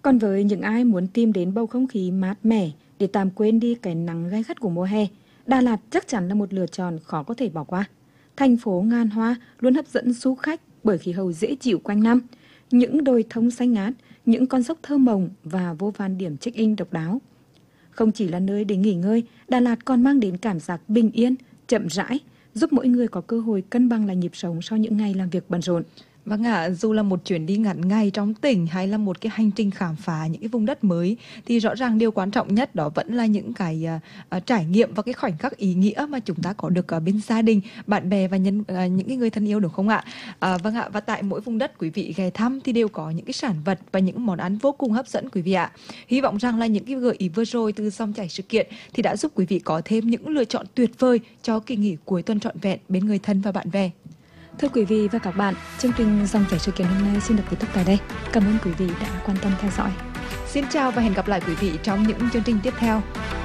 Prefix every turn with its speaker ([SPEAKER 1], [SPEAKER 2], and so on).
[SPEAKER 1] Còn với những ai muốn tìm đến bầu không khí mát mẻ để tạm quên đi cái nắng gay gắt của mùa hè, Đà Lạt chắc chắn là một lựa chọn khó có thể bỏ qua. Thành phố ngàn hoa luôn hấp dẫn du khách bởi khí hậu dễ chịu quanh năm, những đồi thông xanh ngát, những con dốc thơ mộng và vô vàn điểm check-in độc đáo. Không chỉ là nơi để nghỉ ngơi, Đà Lạt còn mang đến cảm giác bình yên, chậm rãi, giúp mỗi người có cơ hội cân bằng lại nhịp sống sau những ngày làm việc bận rộn.
[SPEAKER 2] Vâng ạ, dù là một chuyến đi ngắn ngày trong tỉnh hay là một cái hành trình khám phá những cái vùng đất mới thì rõ ràng điều quan trọng nhất đó vẫn là những cái trải nghiệm và cái khoảnh khắc ý nghĩa mà chúng ta có được ở bên gia đình, bạn bè và những cái người thân yêu, đúng không ạ? Vâng ạ, và tại mỗi vùng đất quý vị ghé thăm thì đều có những cái sản vật và những món ăn vô cùng hấp dẫn quý vị ạ. Hy vọng rằng là những cái gợi ý vừa rồi từ dòng chảy sự kiện thì đã giúp quý vị có thêm những lựa chọn tuyệt vời cho kỳ nghỉ cuối tuần trọn vẹn bên người thân và bạn bè.
[SPEAKER 1] Thưa quý vị và các bạn, chương trình Dòng chảy sự kiện hôm nay xin được kết thúc tại đây. Cảm ơn quý vị đã quan tâm theo dõi.
[SPEAKER 2] Xin chào và hẹn gặp lại quý vị trong những chương trình tiếp theo.